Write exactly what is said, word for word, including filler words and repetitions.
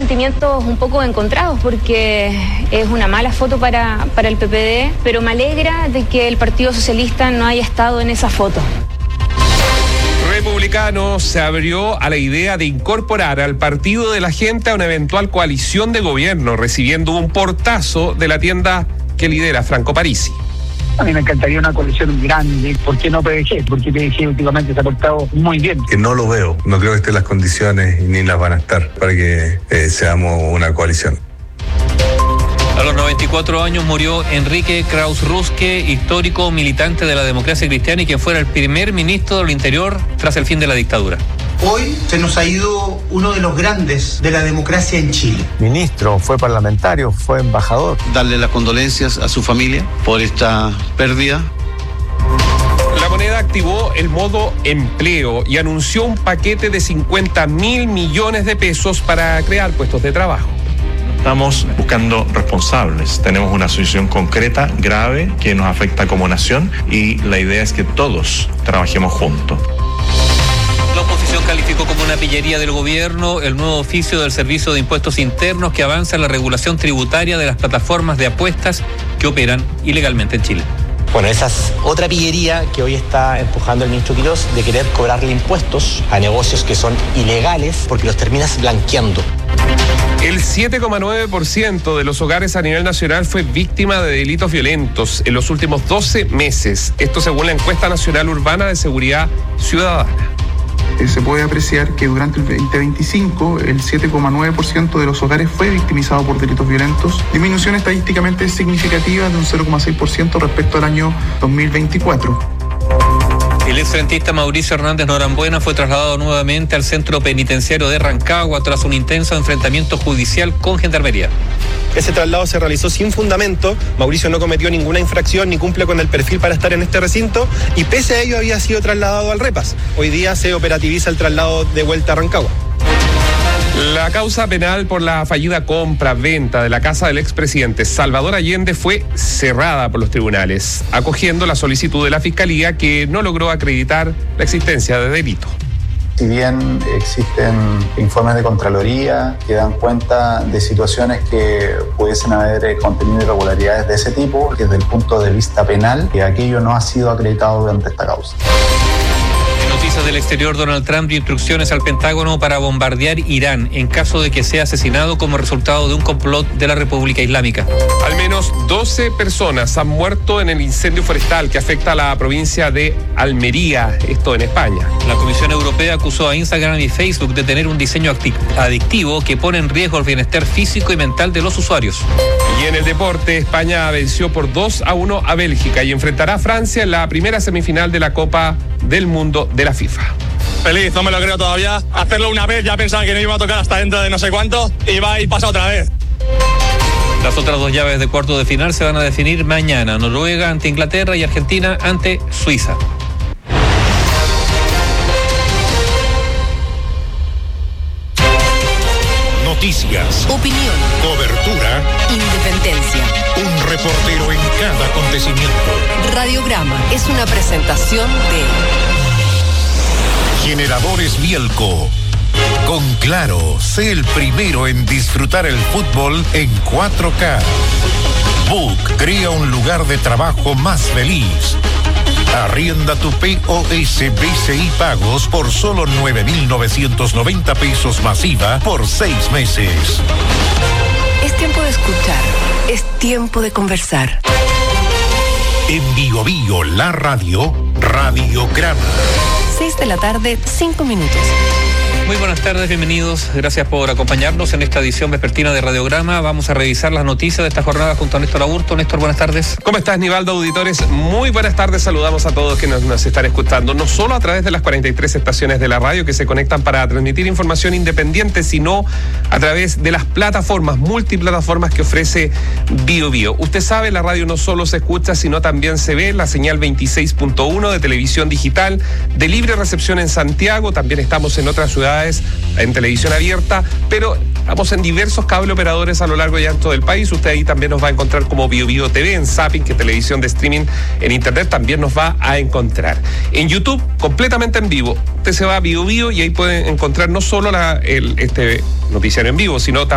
sentimientos un poco encontrados porque es una mala foto para, para el P P D, pero me alegra de que el Partido Socialista no haya estado en esa foto. Republicano se abrió a la idea de incorporar al Partido de la Gente a una eventual coalición de gobierno, recibiendo un portazo de la tienda que lidera Franco Parisi. A mí me encantaría una coalición grande. ¿Por qué no P D G? Porque P D G últimamente se ha portado muy bien. Que no lo veo. No creo que estén las condiciones y ni las van a estar para que eh, seamos una coalición. A los noventa y cuatro años murió Enrique Krauss-Ruske, histórico militante de la democracia cristiana y quien fuera el primer ministro del Interior tras el fin de la dictadura. Hoy se nos ha ido uno de los grandes de la democracia en Chile. Ministro, fue parlamentario, fue embajador. Darle las condolencias a su familia por esta pérdida. La Moneda activó el modo empleo y anunció un paquete de cincuenta mil millones de pesos para crear puestos de trabajo. Estamos buscando responsables. Tenemos una situación concreta, grave, que nos afecta como nación y la idea es que todos trabajemos juntos. La oposición calificó como una pillería del gobierno el nuevo oficio del Servicio de Impuestos Internos que avanza en la regulación tributaria de las plataformas de apuestas que operan ilegalmente en Chile. Bueno, esa es otra pillería que hoy está empujando el ministro Quirós de querer cobrarle impuestos a negocios que son ilegales porque los terminas blanqueando. El siete coma nueve por ciento de los hogares a nivel nacional fue víctima de delitos violentos en los últimos doce meses. Esto según la encuesta nacional urbana de seguridad ciudadana. Se puede apreciar que durante el veinte veinticinco el siete coma nueve por ciento de los hogares fue victimizado por delitos violentos, disminución estadísticamente significativa de un cero coma seis por ciento respecto al año dos mil veinticuatro. El exfrentista Mauricio Hernández Norambuena fue trasladado nuevamente al centro penitenciario de Rancagua tras un intenso enfrentamiento judicial con Gendarmería. Ese traslado se realizó sin fundamento. Mauricio no cometió ninguna infracción ni cumple con el perfil para estar en este recinto y pese a ello había sido trasladado al Repas. Hoy día se operativiza el traslado de vuelta a Rancagua. La causa penal por la fallida compra-venta de la casa del expresidente Salvador Allende fue cerrada por los tribunales, acogiendo la solicitud de la Fiscalía que no logró acreditar la existencia de delito. Si bien existen informes de Contraloría que dan cuenta de situaciones que pudiesen haber contenido irregularidades de ese tipo, desde el punto de vista penal, que aquello no ha sido acreditado durante esta causa. Noticias del exterior, Donald Trump dio instrucciones al Pentágono para bombardear Irán en caso de que sea asesinado como resultado de un complot de la República Islámica. Al menos doce personas han muerto en el incendio forestal que afecta a la provincia de Almería, esto en España. La Comisión Europea acusó a Instagram y Facebook de tener un diseño adictivo que pone en riesgo el bienestar físico y mental de los usuarios. Y en el deporte, España venció por dos a uno a Bélgica y enfrentará a Francia en la primera semifinal de la Copa del Mundo de la FIFA. Feliz, no me lo creo todavía. Hacerlo una vez, ya pensaba que no iba a tocar hasta dentro de no sé cuánto y va a ir pasa otra vez. Las otras dos llaves de cuarto de final se van a definir mañana. Noruega ante Inglaterra y Argentina ante Suiza. Noticias, opinión, cobertura, independencia. Un reportero en cada acontecimiento. Radiograma es una presentación de Generadores Bielco. Con Claro, sé el primero en disfrutar el fútbol en cuatro K. Book crea un lugar de trabajo más feliz. Arrienda tu P O S B C I Pagos por solo nueve mil novecientos noventa pesos masiva por seis meses. Es tiempo de escuchar, es tiempo de conversar. En Bio Bio, la radio, Radiograma. Seis de la tarde, cinco minutos. Muy buenas tardes, bienvenidos. Gracias por acompañarnos en esta edición vespertina de Radiograma. Vamos a revisar las noticias de esta jornada junto a Néstor Aburto. Néstor, buenas tardes. ¿Cómo estás, Nivaldo, auditores? Muy buenas tardes. Saludamos a todos que nos, nos están escuchando, no solo a través de las cuarenta y tres estaciones de la radio que se conectan para transmitir información independiente, sino a través de las plataformas, multiplataformas que ofrece Bio Bio. Usted sabe, la radio no solo se escucha, sino también se ve. La señal veintiséis punto uno de televisión digital de libre recepción en Santiago. También estamos en otras ciudades en televisión abierta, pero estamos en diversos cable operadores a lo largo y ancho del país. Usted ahí también nos va a encontrar como Bio Bio T V, en Zapping, que televisión de streaming en internet también nos va a encontrar. En YouTube, completamente en vivo. Usted se va a Bio Bio y ahí puede encontrar no solo la, el, este noticiario en vivo, sino también